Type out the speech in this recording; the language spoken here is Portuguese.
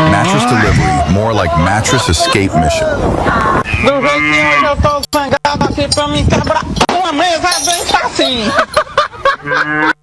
Mattress delivery, more like mattress escape mission. Do jeito que hoje eu tô zangado aqui pra me quebrar uma mesa bem facinho.